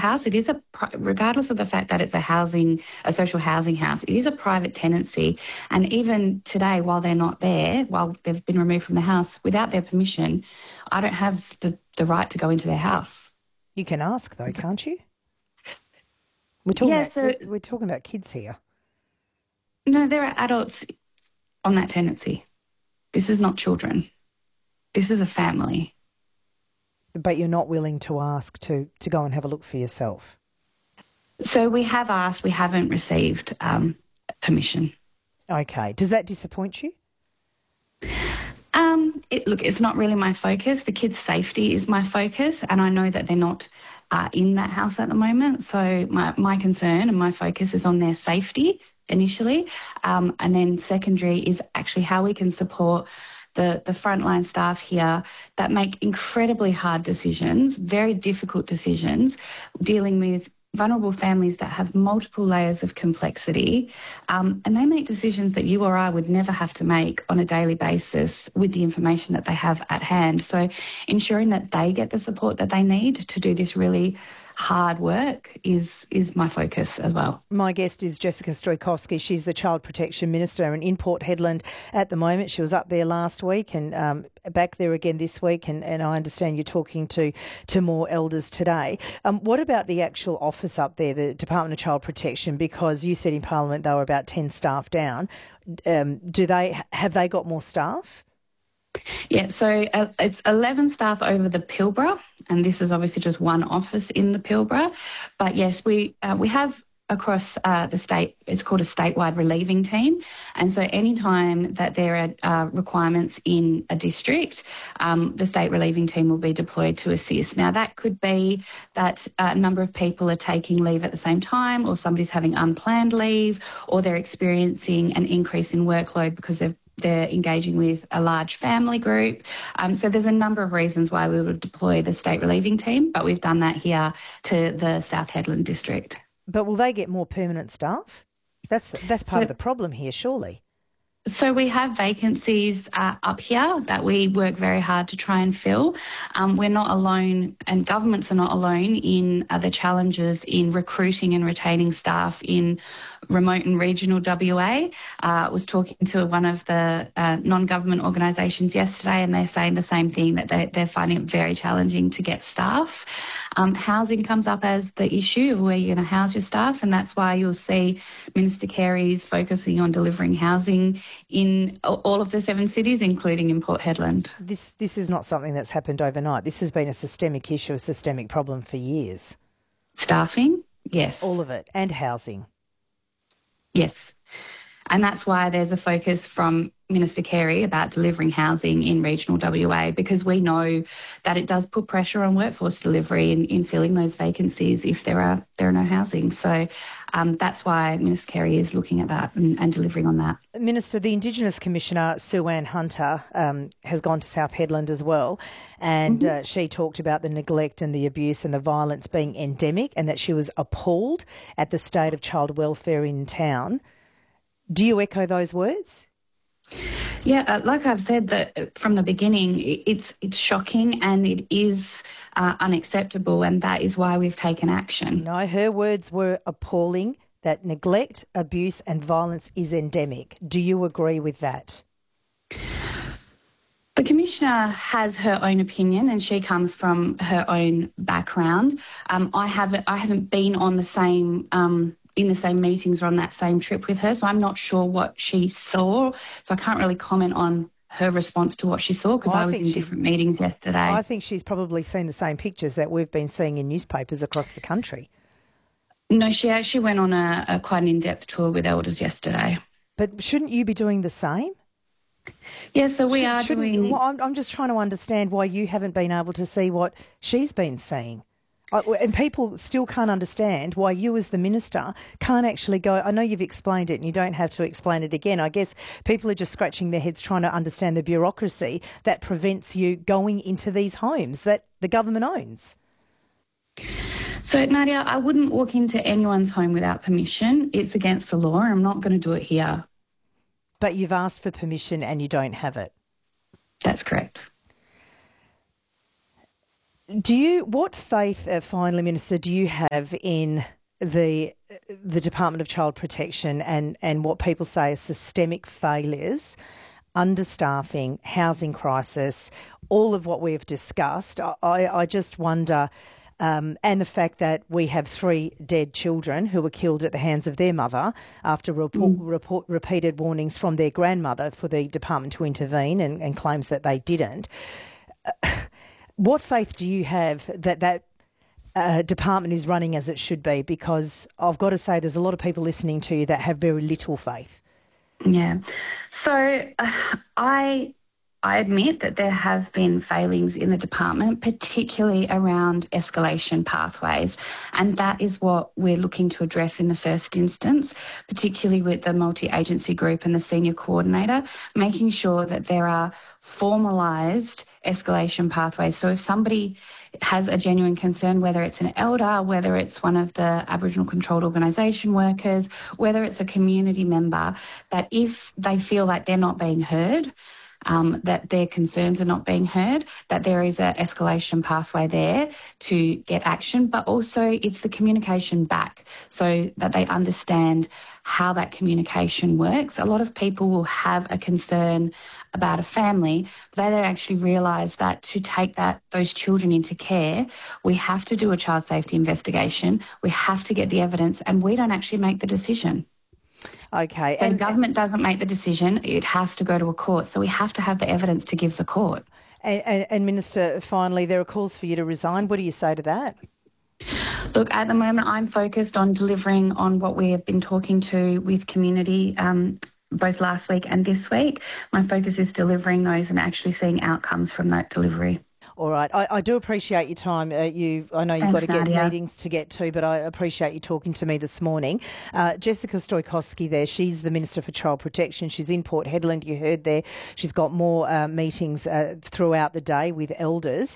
house, it is regardless of the fact that it's a social housing house, it is a private tenancy. And even today, while they're not there, while they've been removed from the house, without their permission, I don't have the right to go into their house. You can ask though, can't you? Yeah, We're talking about kids here. No, there are adults on that tenancy. This is not children. This is a family. But you're not willing to ask to go and have a look for yourself? So we have asked, we haven't received permission. Okay. Does that disappoint you? Look, it's not really my focus. The kids' safety is my focus, and I know that they're not in that house at the moment. So my concern and my focus is on their safety initially, and then secondary is actually how we can support the frontline staff here that make incredibly hard decisions, very difficult decisions, dealing with vulnerable families that have multiple layers of complexity, and they make decisions that you or I would never have to make on a daily basis with the information that they have at hand. So ensuring that they get the support that they need to do this really hard work is my focus as well. My guest is Jessica Stojkowski. She's the Child Protection Minister in Port Hedland at the moment. She was up there last week and back there again this week, and I understand you're talking to more elders today. What about the actual office up there, the Department of Child Protection? Because you said in Parliament they were about 10 staff down. Have they got more staff? Yeah, so it's 11 staff over the Pilbara, and this is obviously just one office in the Pilbara. But yes, we have across the state, it's called a statewide relieving team. And so any time that there are requirements in a district, the state relieving team will be deployed to assist. Now, that could be that a number of people are taking leave at the same time, or somebody's having unplanned leave, or they're experiencing an increase in workload because they're engaging with a large family group. So there's a number of reasons why we would deploy the state relieving team, but we've done that here to the South Hedland district. But will they get more permanent staff? That's part of the problem here, surely. So we have vacancies up here that we work very hard to try and fill. We're not alone, and governments are not alone in the challenges in recruiting and retaining staff in remote and regional WA. I was talking to one of the non-government organisations yesterday, and they're saying the same thing, that they're finding it very challenging to get staff. Housing comes up as the issue of where you're going to house your staff, and that's why you'll see Minister Carey's focusing on delivering housing in all of the 7 cities, including in Port Hedland. This is not something that's happened overnight. This has been a systemic issue, a systemic problem for years. Staffing, yes. All of it, and housing. Yes. And that's why there's a focus from Minister Carey about delivering housing in regional WA, because we know that it does put pressure on workforce delivery in filling those vacancies if there are no housing. So that's why Minister Carey is looking at that and delivering on that. Minister, the Indigenous Commissioner, Sue-Ann Hunter, has gone to South Hedland as well, and she talked about the neglect and the abuse and the violence being endemic, and that she was appalled at the state of child welfare in town. Do you echo those words? Yeah, like I've said that from the beginning, it's shocking and it is unacceptable, and that is why we've taken action. No, her words were appalling, that neglect, abuse and violence is endemic. Do you agree with that? The Commissioner has her own opinion and she comes from her own background. I haven't been on the same in the same meetings or on that same trip with her, so I'm not sure what she saw. So I can't really comment on her response to what she saw, because I was in different meetings yesterday. I think she's probably seen the same pictures that we've been seeing in newspapers across the country. No, she actually went on a quite an in-depth tour with elders yesterday. But shouldn't you be doing the same? Yeah, so we are doing... Well, I'm just trying to understand why you haven't been able to see what she's been seeing. And people still can't understand why you as the minister can't actually go, I know you've explained it and you don't have to explain it again. I guess people are just scratching their heads trying to understand the bureaucracy that prevents you going into these homes that the government owns. So, Nadia, I wouldn't walk into anyone's home without permission. It's against the law and I'm not going to do it here. But you've asked for permission and you don't have it. That's correct. What faith, finally, Minister, do you have in the Department of Child Protection and what people say are systemic failures, understaffing, housing crisis, all of what we've discussed? I just wonder, and the fact that we have 3 dead children who were killed at the hands of their mother after repeated warnings from their grandmother for the department to intervene and claims that they didn't. What faith do you have that department is running as it should be? Because I've got to say there's a lot of people listening to you that have very little faith. Yeah. So I admit that there have been failings in the department, particularly around escalation pathways, and that is what we're looking to address in the first instance, particularly with the multi-agency group and the senior coordinator, making sure that there are formalised escalation pathways. So if somebody has a genuine concern, whether it's an elder, whether it's one of the Aboriginal controlled organisation workers, whether it's a community member, that if they feel like they're not being heard, that their concerns are not being heard, that there is an escalation pathway there to get action, but also it's the communication back so that they understand how that communication works. A lot of people will have a concern about a family, but they don't actually realise that to take those children into care, we have to do a child safety investigation, we have to get the evidence, and we don't actually make the decision. Okay. So the government doesn't make the decision, it has to go to a court. So we have to have the evidence to give the court. And Minister, finally, there are calls for you to resign. What do you say to that? Look, at the moment, I'm focused on delivering on what we have been talking to with community both last week and this week. My focus is delivering those and actually seeing outcomes from that delivery. All right. I do appreciate your time. I know you've got to get meetings to get to, but I appreciate you talking to me this morning. Jessica Stoikowski there, she's the Minister for Child Protection. She's in Port Hedland, you heard there. She's got more meetings throughout the day with elders.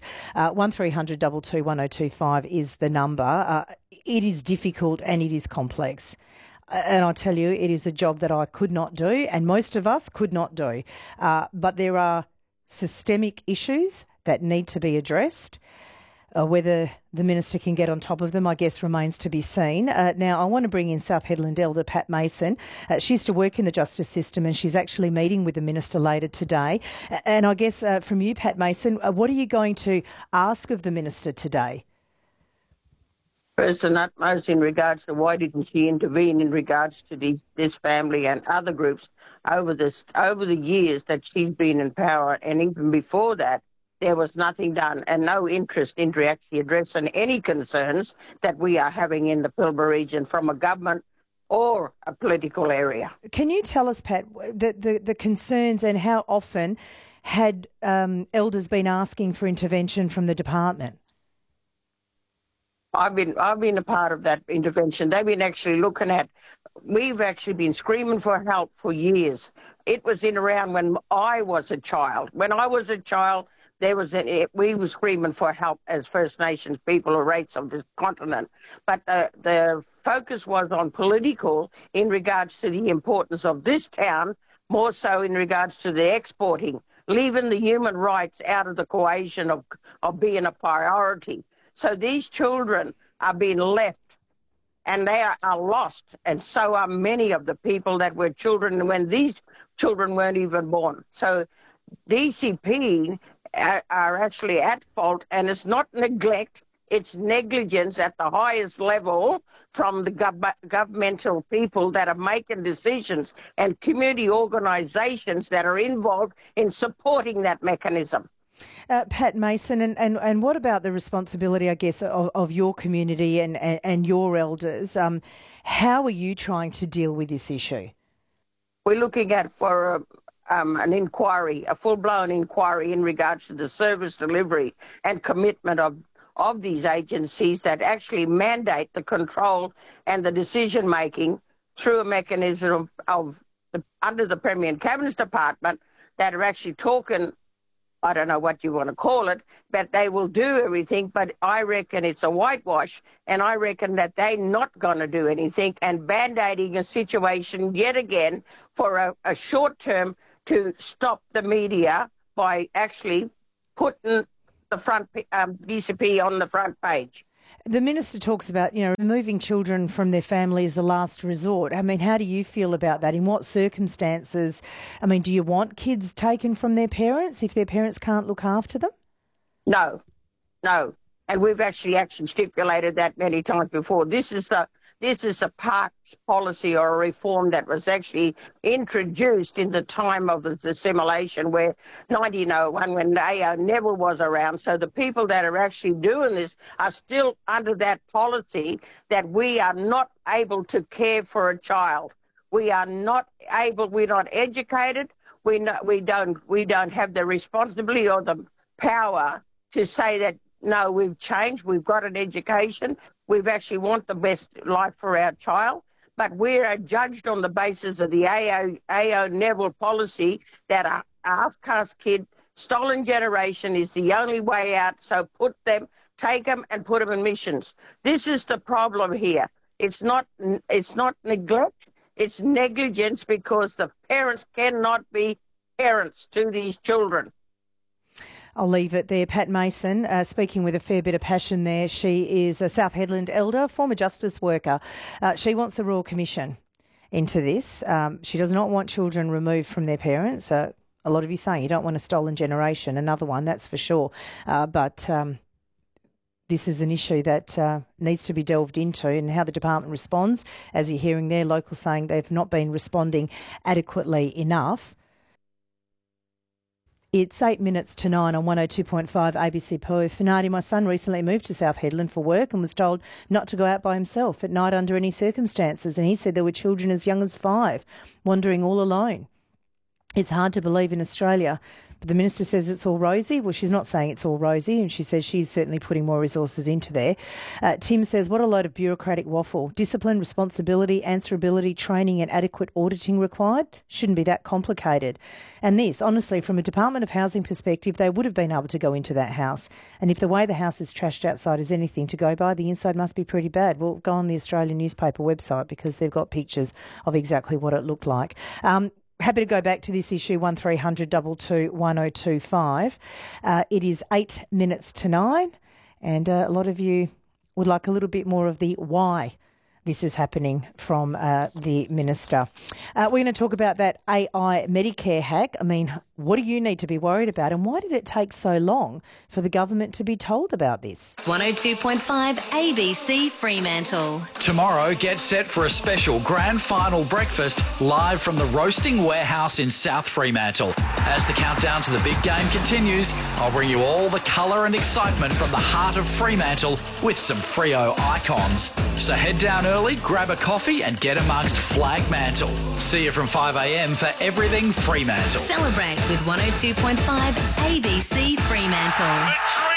1300 22 1025 is the number. It is difficult and it is complex. And I tell you, it is a job that I could not do and most of us could not do. But there are systemic issues that need to be addressed. Whether the Minister can get on top of them, I guess, remains to be seen. Now, I want to bring in South Hedland Elder Pat Mason. She used to work in the justice system and she's actually meeting with the Minister later today. And I guess from you, Pat Mason, what are you going to ask of the Minister today? First and utmost, in regards to why didn't she intervene in regards to this family and other groups over the years that she's been in power, and even before that, there was nothing done and no interest in actually addressing any concerns that we are having in the Pilbara region from a government or a political area. Can you tell us, Pat, the concerns and how often had elders been asking for intervention from the department? I've been a part of that intervention. They've been actually looking at, we've actually been screaming for help for years. It was in around when I was a child. When I was a child, we were screaming for help as First Nations people or race of this continent. But the focus was on political in regards to the importance of this town, more so in regards to the exporting, leaving the human rights out of the equation of being a priority. So these children are being left and they are lost, and so are many of the people that were children when these children weren't even born. So DCP are actually at fault, and it's not neglect, it's negligence at the highest level from the governmental people that are making decisions and community organisations that are involved in supporting that mechanism. Pat Mason, and what about the responsibility, I guess, of your community and your elders? How are you trying to deal with this issue? We're looking at an inquiry, a full-blown inquiry in regards to the service delivery and commitment of these agencies that actually mandate the control and the decision-making through a mechanism under the Premier and Cabinet's Department that are actually talking, I don't know what you want to call it, but they will do everything. But I reckon it's a whitewash, and I reckon that they're not going to do anything and band-aiding a situation yet again for a short term to stop the media by actually putting the front DCP on the front page. The Minister talks about, removing children from their family as a last resort. I mean, how do you feel about that? In what circumstances? I mean, do you want kids taken from their parents if their parents can't look after them? No. And we've actually stipulated that many times before. This is a parks policy or a reform that was actually introduced in the time of the assimilation, where 1901, when AO Neville was around. So the people that are actually doing this are still under that policy that we are not able to care for a child. We are not able. We're not educated. We don't have the responsibility or the power to say that. No, we've changed. We've got an education. We've actually want the best life for our child. But we are judged on the basis of the AO Neville policy that a half-caste kid, stolen generation is the only way out. So take them and put them in missions. This is the problem here. It's not neglect. It's negligence because the parents cannot be parents to these children. I'll leave it there. Pat Mason, speaking with a fair bit of passion there. She is a South Hedland elder, former justice worker. She wants a Royal Commission into this. She does not want children removed from their parents. A lot of you saying you don't want a stolen generation, another one, that's for sure. But this is an issue that needs to be delved into, and how the department responds. As you're hearing there, locals saying they've not been responding adequately enough. It's 8 minutes to 9 on 102.5 ABC Perth. Nadi, my son, recently moved to South Hedland for work and was told not to go out by himself at night under any circumstances. And he said there were children as young as 5 wandering all alone. It's hard to believe in Australia. But the Minister says it's all rosy. Well, she's not saying it's all rosy, and she says she's certainly putting more resources into there. Tim says, what a load of bureaucratic waffle. Discipline, responsibility, answerability, training and adequate auditing required. Shouldn't be that complicated. And this, honestly, from a Department of Housing perspective, they would have been able to go into that house. And if the way the house is trashed outside is anything to go by, the inside must be pretty bad. Well, go on the Australian newspaper website because they've got pictures of exactly what it looked like. Happy to go back to this issue, 1300 22 1025. It is 8 minutes to 9, and a lot of you would like a little bit more of the why this is happening from the Minister. We're going to talk about that AI Medicare hack. I mean, what do you need to be worried about, and why did it take so long for the government to be told about this? 102.5 ABC Fremantle. Tomorrow, get set for a special grand final breakfast live from the Roasting Warehouse in South Fremantle. As the countdown to the big game continues, I'll bring you all the colour and excitement from the heart of Fremantle with some Freo icons. So head down early, grab a coffee and get amongst Flag Mantle. See you from 5 a.m. for everything Fremantle. Celebrate with 102.5 ABC Fremantle.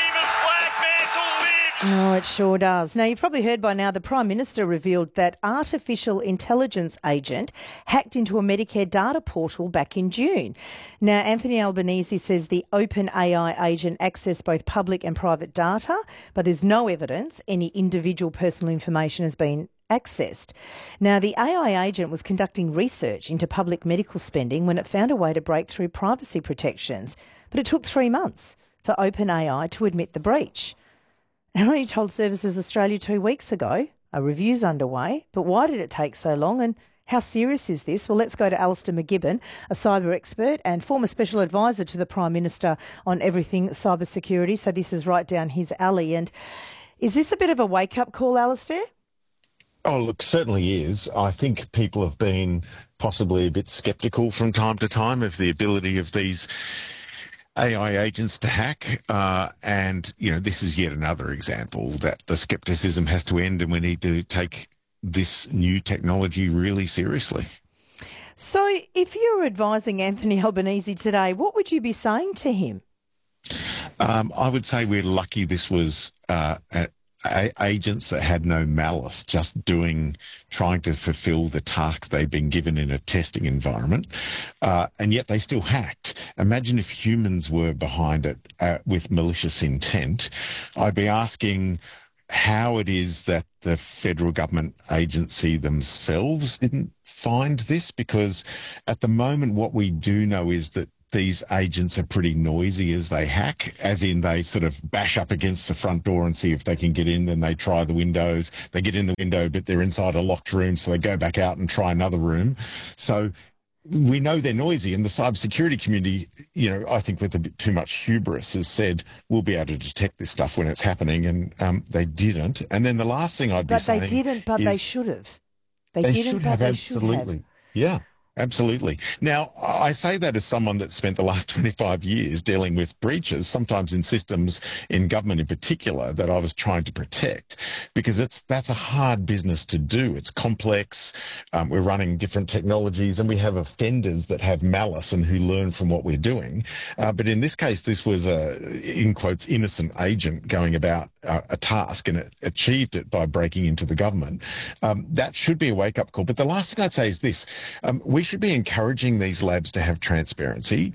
Oh, it sure does. Now, you've probably heard by now the Prime Minister revealed that artificial intelligence agent hacked into a Medicare data portal back in June. Now, Anthony Albanese says the OpenAI agent accessed both public and private data, but there's no evidence any individual personal information has been accessed. Now, the AI agent was conducting research into public medical spending when it found a way to break through privacy protections, but it took 3 months for OpenAI to admit the breach. I only told Services Australia 2 weeks ago. A review's underway, but why did it take so long, and how serious is this? Well, let's go to Alistair McGibbon, a cyber expert and former special advisor to the Prime Minister on everything cyber security. So this is right down his alley. And is this a bit of a wake-up call, Alistair? Oh, look, certainly is. I think people have been possibly a bit sceptical from time to time of the ability of these AI agents to hack, and, this is yet another example that the scepticism has to end and we need to take this new technology really seriously. So if you were advising Anthony Albanese today, what would you be saying to him? I would say we're lucky this was agents that had no malice, just trying to fulfill the task they've been given in a testing environment, and yet they still hacked. Imagine if humans were behind it with malicious intent. I'd be asking how it is that the federal government agency themselves didn't find this, because at the moment what we do know is that these agents are pretty noisy as they hack, as in they sort of bash up against the front door and see if they can get in, then they try the windows. They get in the window, but they're inside a locked room, so they go back out and try another room. So we know they're noisy, and the cybersecurity community, I think with a bit too much hubris, has said we'll be able to detect this stuff when it's happening, and they didn't. And then the last thing I'd be saying, they didn't, but they should have. They should have, absolutely. Yeah. Absolutely. Now, I say that as someone that spent the last 25 years dealing with breaches, sometimes in systems in government in particular, that I was trying to protect, because that's a hard business to do. It's complex. We're running different technologies, and we have offenders that have malice and who learn from what we're doing. But in this case, this was a, in quotes, innocent agent going about a task, and it achieved it by breaking into the government. That should be a wake-up call. But the last thing I'd say is this. We should be encouraging these labs to have transparency.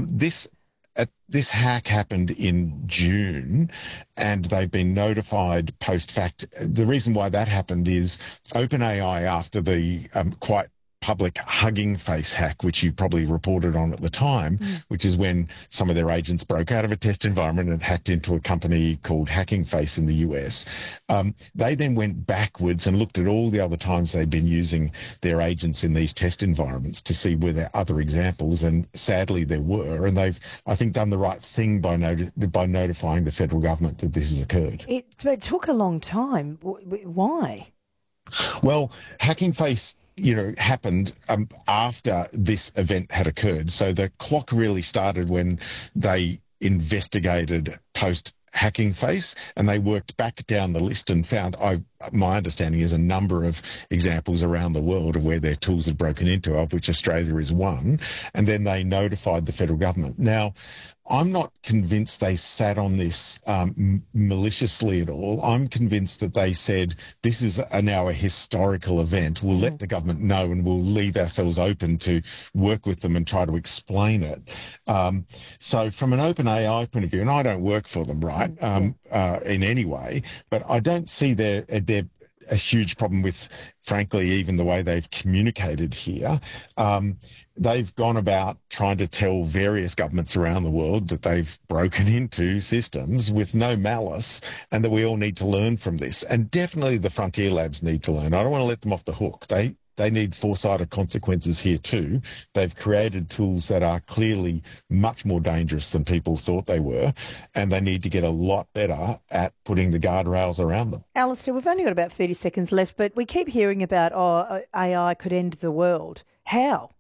This hack happened in June, and they've been notified post-fact. The reason why that happened is OpenAI, after the quite public Hugging Face hack, which you probably reported on at the time, which is when some of their agents broke out of a test environment and hacked into a company called Hacking Face in the US. They then went backwards and looked at all the other times they'd been using their agents in these test environments to see were there other examples, and sadly there were. And they've, I think, done the right thing by notifying the federal government that this has occurred. It took a long time. Why? Well, Hacking Face happened after this event had occurred. So the clock really started when they investigated post-Hacking Face, and they worked back down the list and found, my understanding is, a number of examples around the world of where their tools had broken into, of which Australia is one, and then they notified the federal government. Now, I'm not convinced they sat on this maliciously at all. I'm convinced that they said, this is now a historical event. We'll let the government know, and we'll leave ourselves open to work with them and try to explain it. So from an OpenAI point of view, and I don't work for them, right, in any way, but I don't see their a huge problem with, frankly, even the way they've communicated here. They've gone about trying to tell various governments around the world that they've broken into systems with no malice, and that we all need to learn from this. And definitely the frontier labs need to learn. I don't want to let them off the hook. They need foresight of consequences here too. They've created tools that are clearly much more dangerous than people thought they were, and they need to get a lot better at putting the guardrails around them. Alistair, we've only got about 30 seconds left, but we keep hearing about, AI could end the world. How?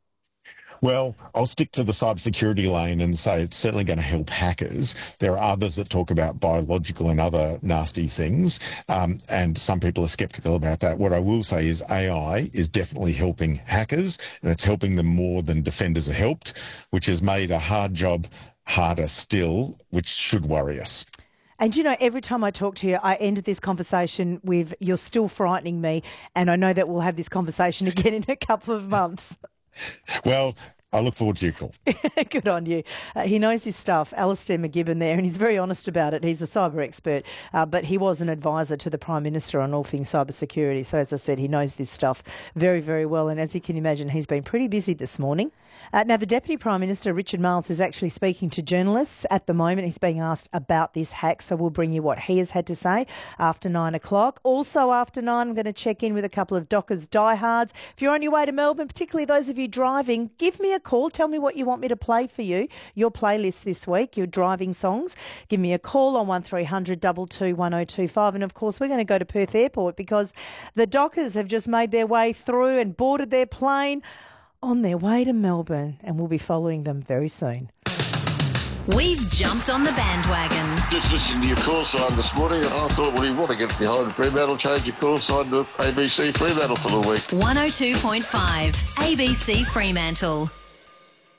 Well, I'll stick to the cybersecurity lane and say it's certainly going to help hackers. There are others that talk about biological and other nasty things, and some people are skeptical about that. What I will say is AI is definitely helping hackers, and it's helping them more than defenders are helped, which has made a hard job harder still, which should worry us. And every time I talk to you, I end this conversation with, you're still frightening me, and I know that we'll have this conversation again in a couple of months. Well, I look forward to your call. Good on you. He knows his stuff, Alistair McGibbon there, and he's very honest about it. He's a cyber expert, but he was an advisor to the Prime Minister on all things cybersecurity. So, as I said, he knows this stuff very, very well. And as you can imagine, he's been pretty busy this morning. Now, the Deputy Prime Minister, Richard Marles, is actually speaking to journalists at the moment. He's being asked about this hack, so we'll bring you what he has had to say after 9 o'clock. Also after 9, I'm going to check in with a couple of Dockers diehards. If you're on your way to Melbourne, particularly those of you driving, give me a call. Tell me what you want me to play for you, your playlist this week, your driving songs. Give me a call on 1300 22 1025. And, of course, we're going to go to Perth Airport because the Dockers have just made their way through and boarded their plane on their way to Melbourne, and we'll be following them very soon. We've jumped on the bandwagon. Just listened to your call sign this morning, and I thought, well, you want to get behind Fremantle, change your call sign to ABC Fremantle for the week. 102.5 ABC Fremantle.